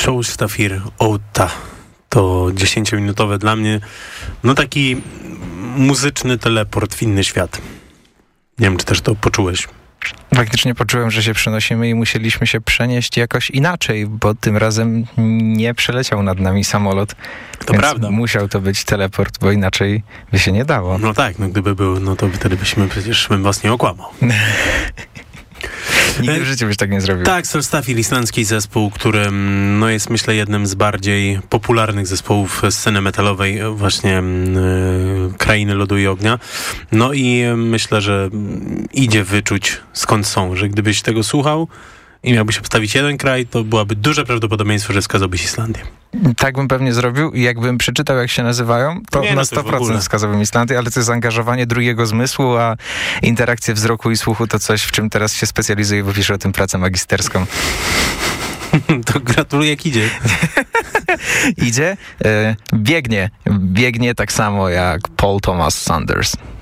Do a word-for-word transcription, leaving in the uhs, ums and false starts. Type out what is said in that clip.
Showstafir Outta. To dziesięciominutowe dla mnie, no taki muzyczny teleport w inny świat. Nie wiem, czy też to poczułeś. Faktycznie poczułem, że się przenosimy i musieliśmy się przenieść jakoś inaczej, bo tym razem nie przeleciał nad nami samolot. To więc prawda. Musiał to być teleport, bo inaczej by się nie dało. No tak, no gdyby był, no to wtedy byśmy przecież bym was nie okłamał. Nigdy w życiu byś tak nie zrobił. Tak, Showstafir, islandzki zespół, który no, jest myślę jednym z bardziej popularnych zespołów sceny metalowej właśnie yy, Krainy Lodu i Ognia. No i myślę, że idzie wyczuć skąd są, że gdybyś tego słuchał i miałbyś obstawić jeden kraj, to byłaby duże prawdopodobieństwo, że wskazałbyś Islandię. Tak bym pewnie zrobił i jakbym przeczytał, jak się nazywają, to nie, no na to sto procent wskazałbym Islandię, ale to jest zaangażowanie drugiego zmysłu, a interakcje wzroku i słuchu to coś, w czym teraz się specjalizuję, bo piszę o tym pracę magisterską. To gratuluję, jak idzie. Idzie? E, biegnie. Biegnie tak samo jak Paul Thomas Sanders.